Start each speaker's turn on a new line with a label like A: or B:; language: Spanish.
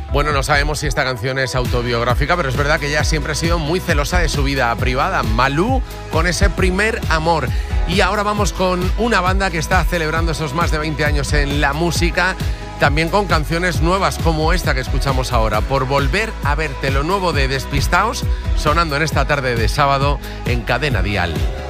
A: Bueno, no sabemos si esta canción es autobiográfica, pero es verdad que ella siempre ha sido muy celosa de su vida privada. Malú con ese primer amor. Y ahora vamos con una banda que está celebrando esos más de 20 años en la música, también con canciones nuevas como esta que escuchamos ahora. Por volver a verte, lo nuevo de Despistaos, sonando en esta tarde de sábado en Cadena Dial.